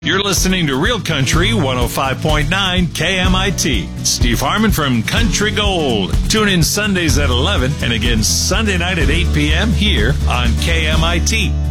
You're listening to Real Country 105.9 KMIT. Steve Harmon from Country Gold. Tune in Sundays at 11 and again Sunday night at 8 p.m. here on KMIT.